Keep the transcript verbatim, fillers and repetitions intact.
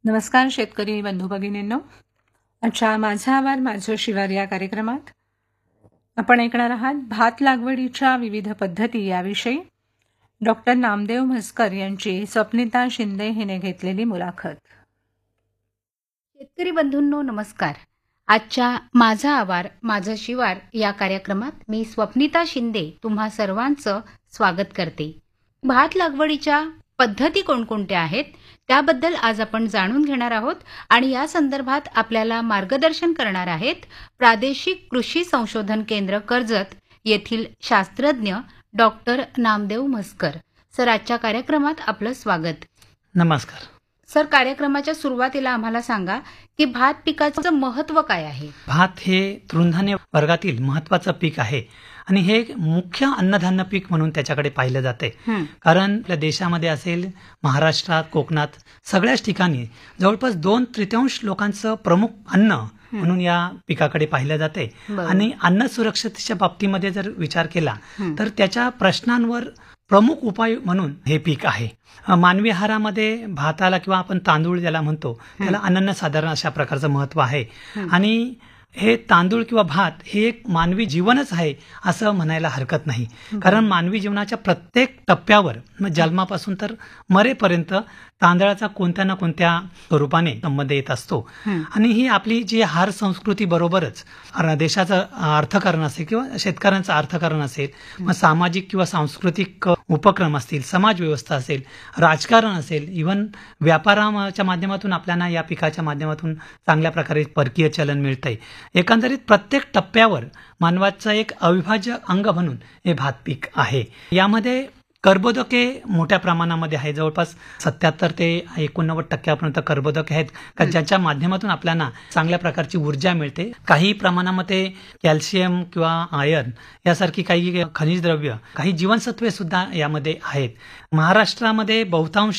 नमस्कार शेतकरी बंधू भगिनींनो. अच्छा, माझा आवार माझं शिवार या कार्यक्रमात आपण ऐकणार आहात भात लागवडीच्या विविध पद्धती याविषयी डॉक्टर नामदेव म्हसकर यांची स्वप्निता शिंदे हिने घेतलेली मुलाखत. शेतकरी बंधूंनो नमस्कार. आजच्या माझा आवार माझं शिवार या कार्यक्रमात मी स्वप्निता शिंदे तुम्हा सर्वांचं स्वागत करते. भात लागवडीच्या पद्धती कोणकोणत्या आहेत त्याबद्दल आज आपण जाणून घेणार आहोत आणि या संदर्भात आपल्याला मार्गदर्शन करणार आहेत प्रादेशिक कृषी संशोधन केंद्र कर्जत येथील शास्त्रज्ञ डॉक्टर नामदेव म्हसकर. सर, आजच्या कार्यक्रमात आपलं स्वागत. नमस्कार सर, कार्यक्रमाच्या सुरुवातीला आम्हाला सांगा की भात पिकाचं महत्त्व काय आहे. भात हे तृणधान्य वर्गातील महत्वाचं पीक आहे आणि हे एक मुख्य अन्नधान्य पीक म्हणून त्याच्याकडे पाहिलं जाते. कारण आपल्या देशामध्ये असेल, महाराष्ट्रात, कोकणात सगळ्याच ठिकाणी जवळपास दोन तृतीयांश लोकांचं प्रमुख अन्न म्हणून या पिकाकडे पाहिलं जाते. आणि अन्न सुरक्षतेच्या बाबतीमध्ये जर विचार केला तर त्याच्या प्रश्नांवर प्रमुख उपाय म्हणून हे पीक आहे. मानवी आहारामध्ये भाताला किंवा आपण तांदूळ ज्याला म्हणतो त्याला अनन्यसाधारण अशा प्रकारचं महत्व आहे. आणि हे तांदूळ किंवा भात हे एक मानवी जीवनच आहे असं म्हणायला हरकत नाही. कारण मानवी जीवनाच्या प्रत्येक टप्प्यावर जन्मापासून तर मरेपर्यंत तांदळाचा कोणत्या ना कोणत्या स्वरूपाने संबंध येत असतो. आणि ही आपली जी आहार संस्कृती बरोबरच देशाचं अर्थकारण असेल किंवा शेतकऱ्यांचं अर्थकारण असेल, मग सामाजिक किंवा सांस्कृतिक उपक्रम असतील, समाज व्यवस्था असेल, राजकारण असेल, इव्हन व्यापाराच्या माध्यमातून आपल्याला या पिकाच्या माध्यमातून चांगल्या प्रकारे परकीय चलन मिळतंय. एकंदरीत प्रत्येक टप्प्यावर मानवाचं एक अविभाज्य अंग म्हणून हे भात पीक आहे. यामध्ये कर्बोदके मोठ्या प्रमाणामध्ये आहे. जवळपास सत्याहत्तर ते एकोणनव्वद टक्क्यापर्यंत कर्बोदके आहेत का ज्यांच्या माध्यमातून आपल्याला चांगल्या प्रकारची ऊर्जा मिळते. काही प्रमाणामध्ये कॅल्शियम किंवा आयर्न यासारखी काही खनिज द्रव्य, काही जीवनसत्वे सुद्धा यामध्ये आहेत. महाराष्ट्रामध्ये बहुतांश